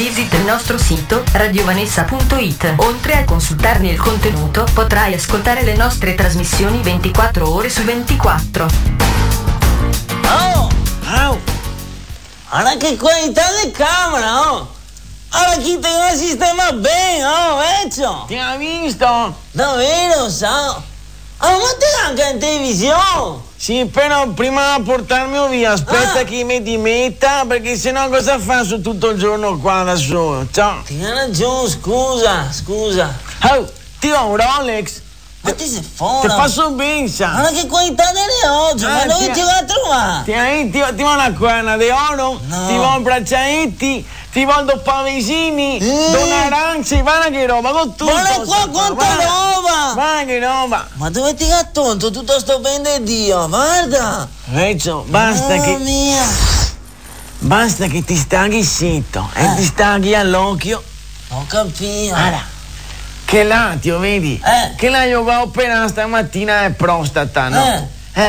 Visita il nostro sito radiovanessa.it. Oltre a consultarne il contenuto, potrai ascoltare le nostre trasmissioni 24 ore su 24. Oh! Guarda che qualità di camera, oh! Allora chi te la sistema bene, oh, vecchio! Ti ha visto? Davvero, sa? Ma te anche in televisione! Sì, però prima di portarmi via, aspetta che mi dimetta, perché sennò cosa faccio tutto il giorno qua da solo? Ciao! Ti hai ragione, scusa. Oh, ti ho un Rolex! Ma ti sei fuori? Ti faccio bene, sa! Ma che qualità delle oggi? Ma dove ti vai a trovare? Ti ho una cuerna di oro, No. ti ho braccialetti, ti voglio pavesini, dona arance, guarda che roba, con tutto! Guarda qua quanta roba! Guarda che roba! Ma dove ti ha tonto tutto sto ben di Dio? Guarda! Vecchio, basta Mamma che... mia! Basta che ti staghi zitto e ti staghi all'occhio. Ho capito! Guarda, che l'attio, vedi? Che la yoga ho appena stamattina è prostata, no?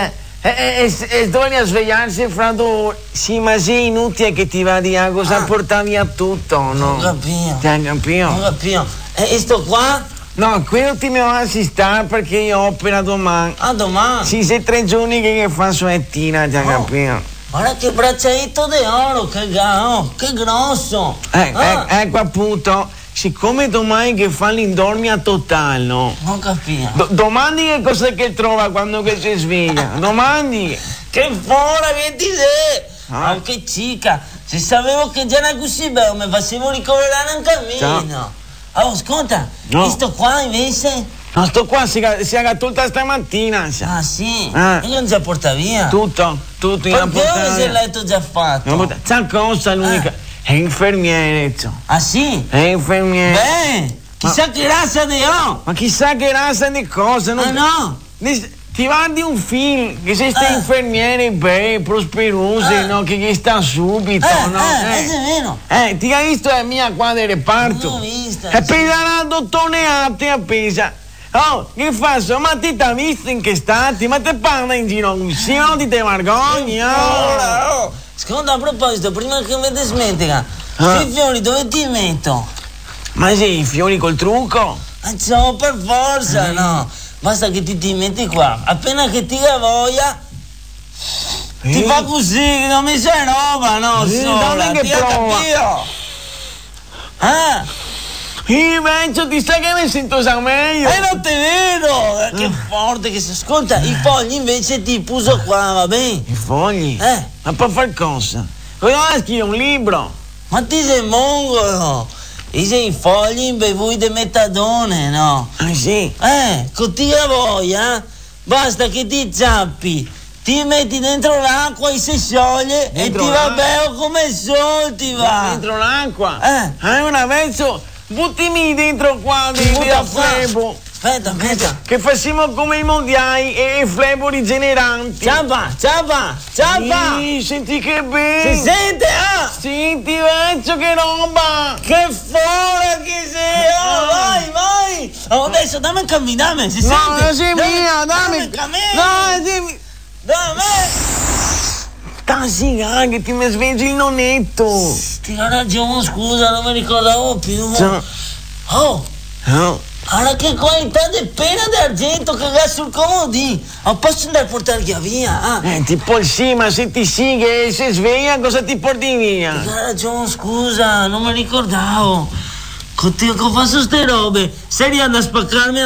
E torni a svegliarsi fra 2 ore. Sì, ma sei inutile che ti va di cosa porta via tutto, no? Ho capito! Ti hai capito? Ho capito! E sto qua? No, quello ti mi va a assistere perché io opera domani. Ah, domani? Sì, sei 3 giorni che fa suettina, ti hai capito? Guarda che braccialetto di oro, che grosso! Ecco appunto. Siccome domani che fa l'indormia totale, no? Non capivo. Domandi che cos'è che trova quando che si sveglia? Domandi. Che fora, 26! Oh, che cica! Se sapevo che già era così bello, mi facevo ricoverare un cammino. Oh, ascolta, No. sto qua invece? No, sto qua si è tolta stamattina. Ah, sì? E non già porta via? Tutto in Perché ora sei il letto già fatto? Sa cosa l'unica? È infermiere, Ah, sì? È infermiere. Beh, chissà che razza di ho! Ma chissà che razza di cosa, non... Ah, no? Ti guardi un film che se stai infermiere prosperose, no? Che sta subito, no? È vero. Ti hai visto la mia qua del reparto? Non l'ho vista. E pesarà dottone appesa. Oh, che faccio? Ma ti t'ha visto in che stati? Ma te parla in giro così, non ti te vergogni? Oh. Secondo, a proposito, prima che mi desmentica, i fiori dove ti metto? Ma sì, i fiori col trucco? Ciao, per forza, no. Basta che ti metti qua. Appena che ti ha voglia, ti fa così, che non mi sei roba, no? Sola, che ti ha capito? Invece ti sai che mi sento già meglio. Non te vedo! Che forte che si ascolta. I fogli invece ti puso qua, va bene? I fogli? Ma per far cosa? Cosa scrivere un libro? Ma ti sei mongolo! I sei fogli imbevuti di metadone, no? Ah, sì? Con ti ha voglia, basta che ti zappi, ti metti dentro l'acqua e si scioglie Dentro e ti va bello come il sole ti va. Dentro l'acqua? Una vez buttimi dentro qua di flebo. Aspetta. Che facciamo come i mondiali e flebo rigeneranti. Ciapa! Sì, senti che bene. Si sente, Senti, vecchio, che roba. Che fora che sei, vai! Oh, adesso dammi un camminame, si sente? No, è mia, dammi. un camminame. No, è mia. Dammi! Stasì, che ti mi svegli il nonnetto. Ti ho ragione, scusa, non mi ricordavo più. Oh! Guarda che qualità di penna d'argento che ha sul comodino! Posso andare a portarti via? Tipo sì, ma se ti sì che si sveglia, cosa ti porti via? Hai ragione, scusa, non mi ricordavo. Con te che faccio ste robe, sei andando a spaccarmi